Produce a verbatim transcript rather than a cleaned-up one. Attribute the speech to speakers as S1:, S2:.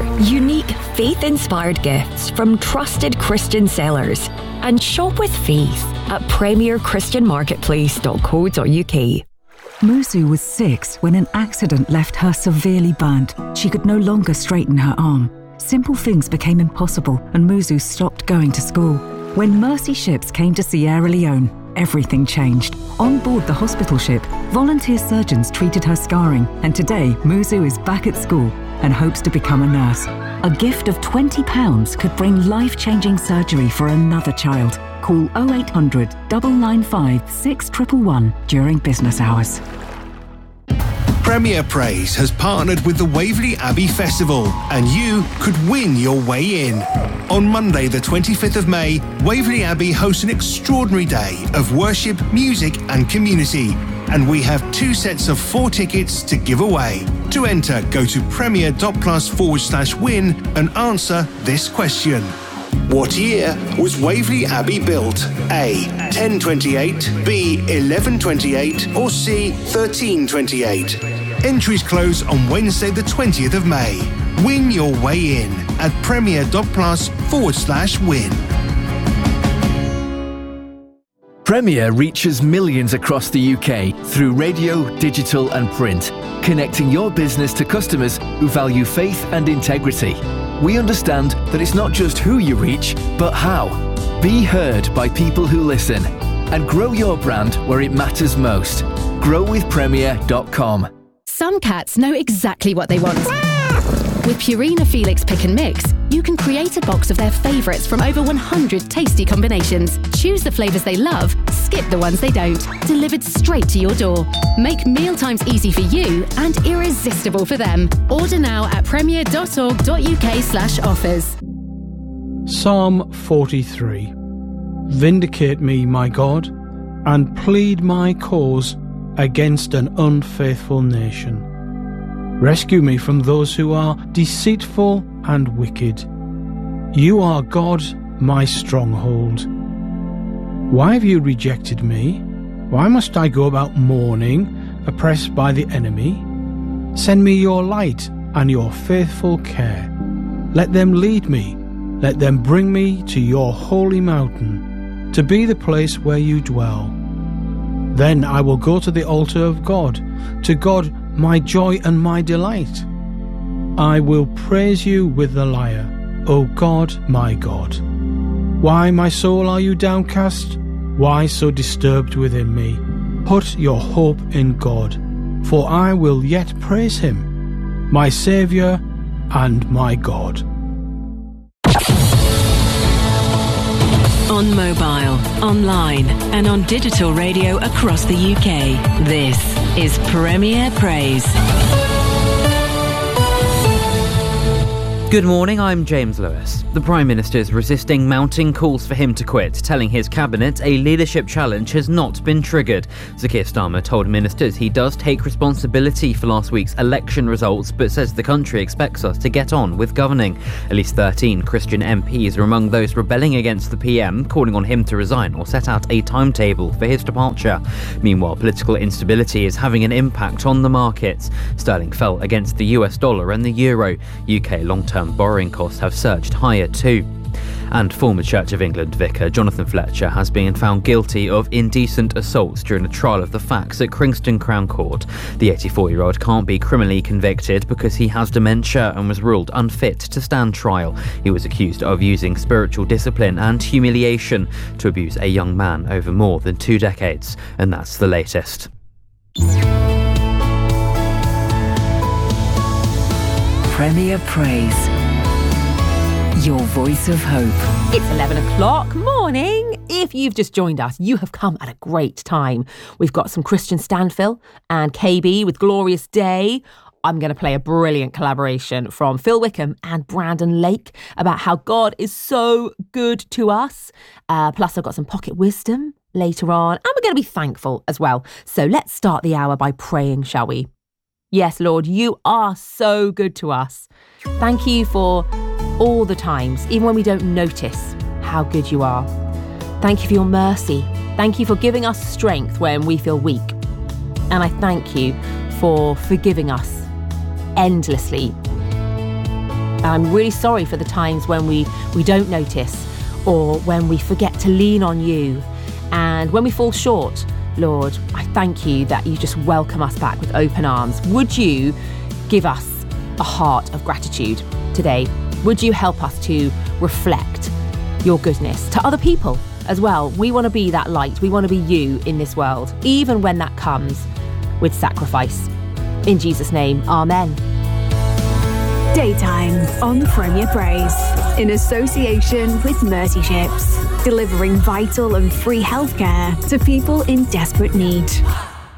S1: unique, faith-inspired gifts from trusted Christian sellers and shop with faith at premier christian marketplace dot co dot uk.
S2: Musu was six when an accident left her severely burnt. She could no longer straighten her arm. Simple things became impossible and Musu stopped going to school. When Mercy ships came to Sierra Leone, everything changed. On board the hospital ship, volunteer surgeons treated her scarring, and today Musu is back at school and hopes to become a nurse. A gift of twenty pounds could bring life-changing surgery for another child. Call oh eight hundred, nine nine five, six one one one during business hours.
S3: Premier Praise has partnered with the Waverley Abbey Festival, and you could win your way in. On Monday, the twenty-fifth of May, Waverley Abbey hosts an extraordinary day of worship, music and community. And we have two sets of four tickets to give away. To enter, go to premier.plus forward slash win and answer this question. What year was Waverley Abbey built? A. ten twenty-eight, B. eleven twenty-eight, or C. thirteen twenty-eight? Entries close on Wednesday the twentieth of May. Win your way in at premier.plus forward slash win.
S4: Premier reaches millions across the U K through radio, digital and print, connecting your business to customers who value faith and integrity. We understand that it's not just who you reach, but how. Be heard by people who listen and grow your brand where it matters most. grow with premier dot com.
S5: Some cats know exactly what they want. With Purina Felix Pick and Mix, you can create a box of their favourites from over one hundred tasty combinations. Choose the flavours they love, skip the ones they don't. Delivered straight to your door. Make mealtimes easy for you and irresistible for them. Order now at premier.org.uk slash offers.
S6: Psalm forty-three. Vindicate me, my God, and plead my cause against an unfaithful nation. Rescue me from those who are deceitful and wicked. You are God, my stronghold. Why have you rejected me? Why must I go about mourning, oppressed by the enemy? Send me your light and your faithful care. Let them lead me. Let them bring me to your holy mountain, to be the place where you dwell. Then I will go to the altar of God, to God my joy and my delight. I will praise you with the lyre, O God, my God. Why, my soul, are you downcast? Why so disturbed within me? Put your hope in God, for I will yet praise him, my Saviour and my God.
S7: On mobile, online and on digital radio across the U K, this is Premier Praise.
S8: Good morning, I'm James Lewis. The Prime Minister is resisting mounting calls for him to quit, telling his cabinet a leadership challenge has not been triggered. Sir Keir Starmer told ministers he does take responsibility for last week's election results, but says the country expects us to get on with governing. At least thirteen Christian M Ps are among those rebelling against the P M, calling on him to resign or set out a timetable for his departure. Meanwhile, political instability is having an impact on the markets. Sterling fell against the U S dollar and the euro. U K long-term borrowing costs have surged higher too. And former Church of England vicar Jonathan Fletcher has been found guilty of indecent assaults during a trial of the facts at Kringston Crown Court. The eighty-four-year-old can't be criminally convicted because he has dementia and was ruled unfit to stand trial. He was accused of using spiritual discipline and humiliation to abuse a young man over more than two decades. And that's the latest.
S7: Premier Praise. Your voice of hope.
S9: It's eleven o'clock morning. If you've just joined us, you have come at a great time. We've got some Christian Stanfill and K B with Glorious Day. I'm going to play a brilliant collaboration from Phil Wickham and Brandon Lake about how God is so good to us. Uh, plus, I've got some pocket wisdom later on, and we're going to be thankful as well. So let's start the hour by praying, shall we? Yes, Lord, you are so good to us. Thank you for all the times, even when we don't notice how good you are. Thank you for your mercy. Thank you for giving us strength when we feel weak. And I thank you for forgiving us endlessly. I'm really sorry for the times when we, we don't notice, or when we forget to lean on you. And when we fall short, Lord, I thank you that you just welcome us back with open arms. Would you give us a heart of gratitude today? Would you help us to reflect your goodness to other people as well? We want to be that light. We want to be you in this world, even when that comes with sacrifice. In Jesus' name, amen.
S10: Daytime on Premier Praise, in association with Mercy Ships, delivering vital and free healthcare to people in desperate need.